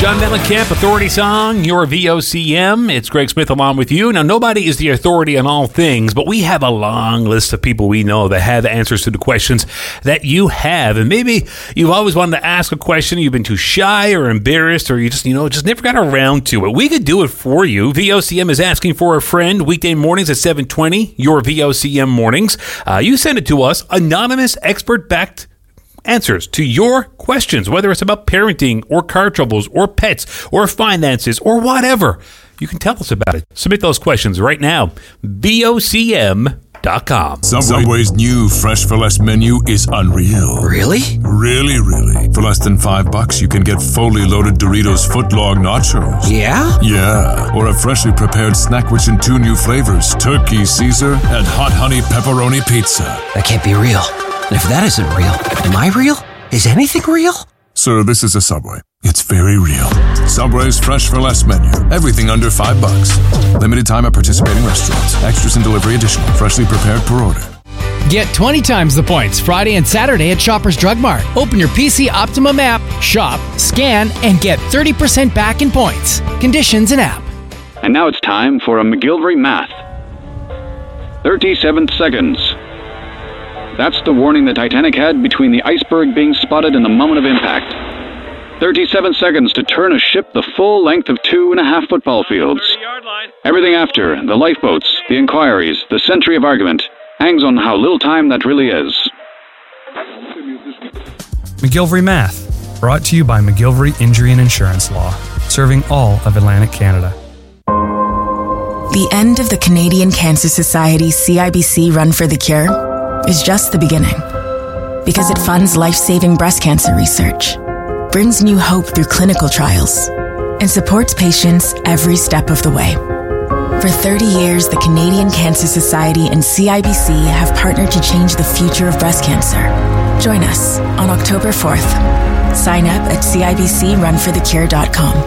John Mellencamp, Authority Song, your VOCM. It's Greg Smith along with you. Now, nobody is the authority on all things, but we have a long list of people we know that have answers to the questions that you have. And maybe you've always wanted to ask a question, you've been too shy or embarrassed, or you just never got around to it. We could do it for you. VOCM is asking for a friend weekday mornings at 7:20, your VOCM mornings. You send it to us, anonymous, expert-backed answers to your questions, whether it's about parenting or car troubles or pets or finances or whatever. You can tell us about it. Submit those questions right now. VOCM.com. Subway's new Fresh for Less menu is unreal. Really? Really, really. For less than $5, you can get fully loaded Doritos footlong nachos. Yeah? Yeah. Or a freshly prepared snack rich in 2 new flavors, Turkey Caesar and Hot Honey Pepperoni Pizza. That can't be real. And if that isn't real, am I real? Is anything real? Sir, this is a Subway. It's very real. Subway's Fresh for Less menu. Everything under $5. Limited time at participating restaurants. Extras and delivery additional. Freshly prepared per order. Get 20 times the points Friday and Saturday at Shoppers Drug Mart. Open your PC Optimum app, shop, scan, and get 30% back in points. Conditions and app. And now it's time for a McGillivray Math. 37 seconds. That's the warning the Titanic had between the iceberg being spotted and the moment of impact. 37 seconds to turn a ship the full length of 2.5 football fields. Everything after, the lifeboats, the inquiries, the century of argument, hangs on how little time that really is. McGillivray Math, brought to you by McGillivray Injury and Insurance Law, serving all of Atlantic Canada. The end of the Canadian Cancer Society CIBC Run for the Cure is just the beginning, because it funds life-saving breast cancer research, brings new hope through clinical trials, and supports patients every step of the way. For 30 years, the Canadian Cancer Society and CIBC have partnered to change the future of breast cancer. Join us on October 4th. Sign up at cibcrunforthecure.com.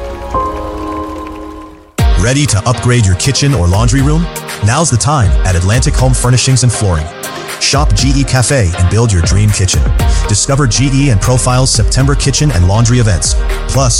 Ready to upgrade your kitchen or laundry room? Now's the time at Atlantic Home Furnishings and Flooring. Shop GE Cafe and build your dream kitchen. Discover GE and Profile's September kitchen and laundry events. Plus,